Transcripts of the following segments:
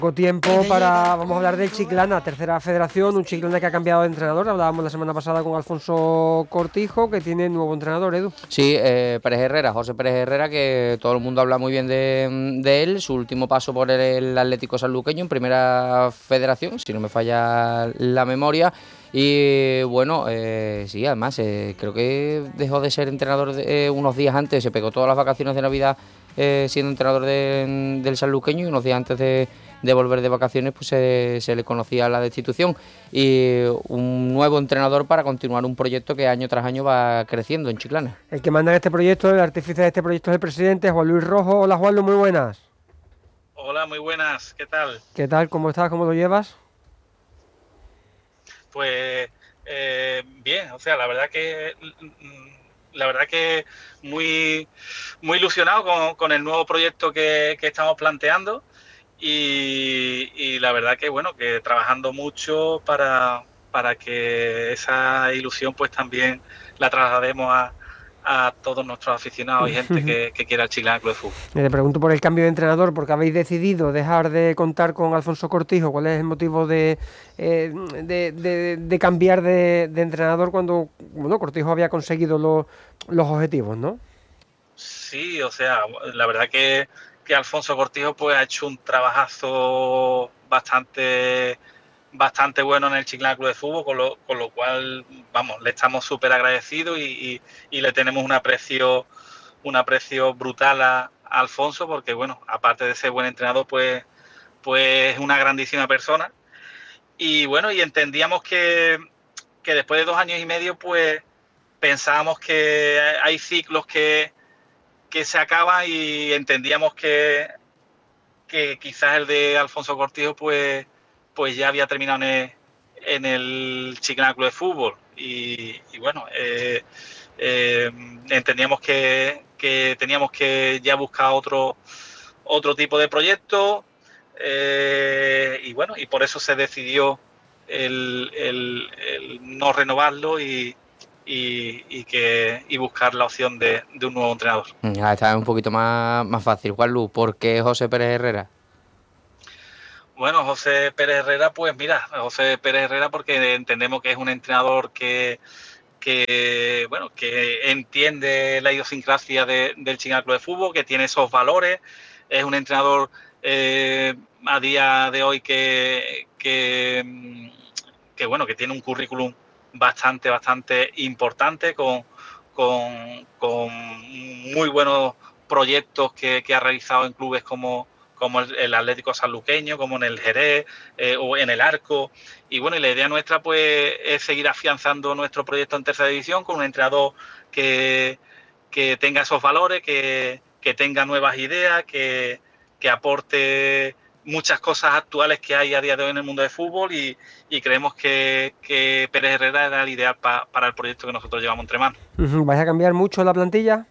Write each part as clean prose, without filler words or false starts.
Poco tiempo para, vamos a hablar del Chiclana, tercera federación, un Chiclana que ha cambiado de entrenador. Hablábamos la semana pasada con Alfonso Cortijo, que tiene nuevo entrenador, Edu. Sí, Pérez Herrera, José Pérez Herrera, que todo el mundo habla muy bien de él, su último paso por el Atlético Sanluqueño en primera federación, si no me falla la memoria. Y bueno, sí, además creo que dejó de ser entrenador unos días antes, se pegó todas las vacaciones de Navidad siendo entrenador del Sanluqueño, y unos días antes de volver de vacaciones pues se le conocía la destitución, y un nuevo entrenador para continuar un proyecto que año tras año va creciendo en Chiclana. El que manda en este proyecto, el artífice de este proyecto es el presidente, Juan Luis Rojo. Hola, Juanlu, muy buenas. Hola, muy buenas, ¿qué tal? ¿Qué tal? ¿Cómo estás? ¿Cómo lo llevas? Pues bien, o sea, la verdad que muy, muy ilusionado con el nuevo proyecto que estamos planteando y la verdad que bueno, que trabajando mucho para que esa ilusión pues también la traslademos a todos nuestros aficionados y gente que quiera el Chiclana Club de Fútbol. Me te pregunto por el cambio de entrenador, porque habéis decidido dejar de contar con Alfonso Cortijo. ¿Cuál es el motivo de cambiar de entrenador cuando, bueno, Cortijo había conseguido los objetivos, ¿no? Sí, o sea, la verdad que Alfonso Cortijo pues ha hecho un trabajazo bastante bueno en el Chiclana Club de Fútbol, con lo cual, vamos, le estamos súper agradecidos y le tenemos un aprecio brutal a Alfonso, porque bueno, aparte de ser buen entrenador, pues es una grandísima persona. Y bueno, y entendíamos que después de 2 años y medio, pues pensábamos que hay ciclos que se acaba y entendíamos que quizás el de Alfonso Cortijo pues ya había terminado en el Chiclana Club de Fútbol y bueno, entendíamos que teníamos que ya buscar otro tipo de proyecto y bueno, y por eso se decidió el no renovarlo y buscar la opción de un nuevo entrenador. Ya está un poquito más fácil. Juanlu, ¿por qué José Pérez Herrera? Bueno, José Pérez Herrera, pues mira, José Pérez Herrera porque entendemos que es un entrenador bueno, que entiende la idiosincrasia del Chiclana Club de Fútbol, que tiene esos valores, es un entrenador a día de hoy bueno, que tiene un currículum bastante importante con muy buenos proyectos que ha realizado en clubes como el Atlético Sanluqueño, como en el Jerez o en el Arco. Y bueno, y la idea nuestra pues es seguir afianzando nuestro proyecto en tercera división con un entrenador que tenga esos valores, que tenga nuevas ideas, que aporte muchas cosas actuales que hay a día de hoy en el mundo del fútbol y creemos que Pérez Herrera era el ideal para el proyecto que nosotros llevamos entre manos. ¿Vais a cambiar mucho la plantilla?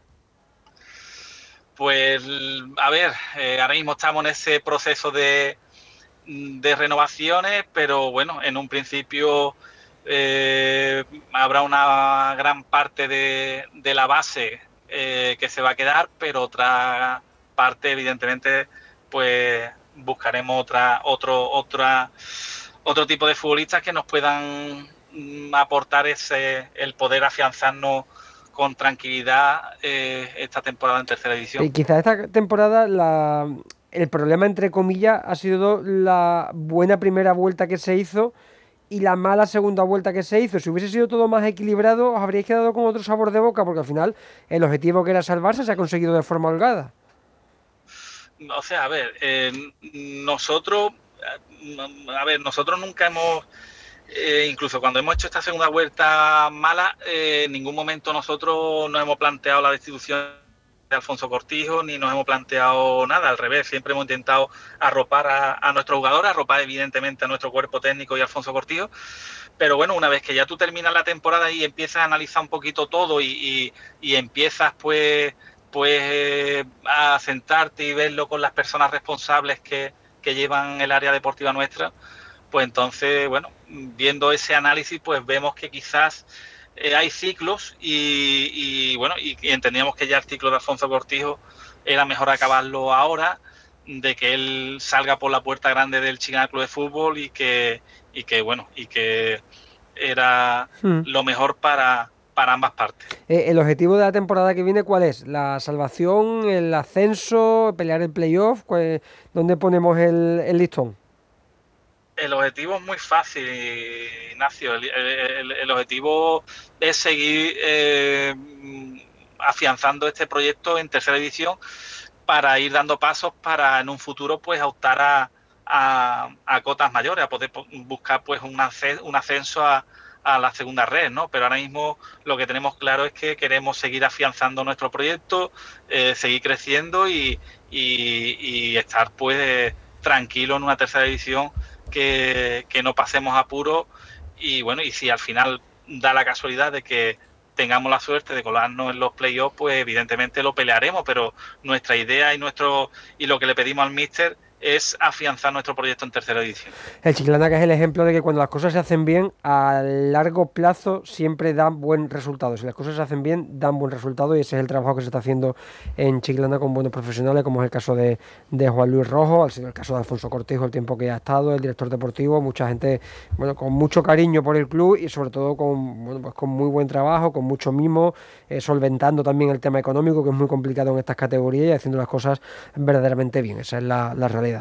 Pues a ver, ahora mismo estamos en ese proceso de renovaciones, pero bueno, en un principio habrá una gran parte de la base que se va a quedar, pero otra parte, evidentemente, pues buscaremos otro tipo de futbolistas que nos puedan aportar el poder afianzarnos con tranquilidad esta temporada en tercera división. Quizás esta temporada el problema, entre comillas, ha sido la buena primera vuelta que se hizo y la mala segunda vuelta que se hizo. Si hubiese sido todo más equilibrado, os habríais quedado con otro sabor de boca, porque al final el objetivo que era salvarse se ha conseguido de forma holgada. O sea, a ver, nosotros nunca hemos, incluso cuando hemos hecho esta segunda vuelta mala, en ningún momento nosotros nos hemos planteado la destitución de Alfonso Cortijo, ni nos hemos planteado nada, al revés, siempre hemos intentado arropar a nuestros jugadores, arropar evidentemente a nuestro cuerpo técnico y a Alfonso Cortijo, pero bueno, una vez que ya tú terminas la temporada y empiezas a analizar un poquito todo y empiezas pues a sentarte y verlo con las personas responsables que llevan el área deportiva nuestra, pues entonces, bueno, viendo ese análisis, pues vemos que quizás hay ciclos y bueno, y entendíamos que ya el ciclo de Alfonso Cortijo era mejor acabarlo ahora, de que él salga por la puerta grande del Chiclana Club de Fútbol y que era lo mejor para ambas partes. ¿El objetivo de la temporada que viene cuál es? ¿La salvación, el ascenso, pelear el playoff? ¿Dónde ponemos el listón? El objetivo es muy fácil, Ignacio. El objetivo es seguir afianzando este proyecto en tercera división para ir dando pasos para en un futuro pues optar a cotas mayores, a poder buscar pues un ascenso a la segunda red, ¿no? Pero ahora mismo lo que tenemos claro es que queremos seguir afianzando nuestro proyecto, seguir creciendo y estar pues tranquilo en una tercera división, que no pasemos apuros y bueno, y si al final da la casualidad de que tengamos la suerte de colarnos en los playoffs, pues evidentemente lo pelearemos, pero nuestra idea y lo que le pedimos al míster es afianzar nuestro proyecto en tercera división. El Chiclana, que es el ejemplo de que cuando las cosas se hacen bien, a largo plazo siempre dan buen resultado. Si las cosas se hacen bien, dan buen resultado, y ese es el trabajo que se está haciendo en Chiclana con buenos profesionales, como es el caso de Juan Luis Rojo, ha sido el caso de Alfonso Cortijo, el tiempo que ha estado, el director deportivo, mucha gente, bueno, con mucho cariño por el club y sobre todo con, bueno, pues con muy buen trabajo, con mucho mimo, solventando también el tema económico, que es muy complicado en estas categorías, y haciendo las cosas verdaderamente bien. Esa es la realidad.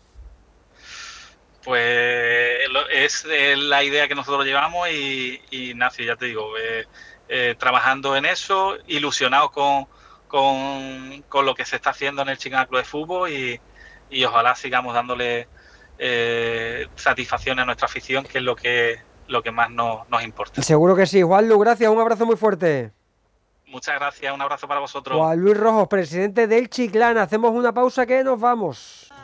Pues es la idea que nosotros llevamos y Ignacio, ya te digo, trabajando en eso, ilusionados con lo que se está haciendo en el Chiclana Club de Fútbol y ojalá sigamos dándole satisfacción a nuestra afición, que es lo que más nos importa. Seguro que sí. Juanlu, gracias, un abrazo muy fuerte. Muchas gracias, un abrazo para vosotros. Juan Luis Rojo, presidente del Chiclana. Hacemos una pausa que nos vamos.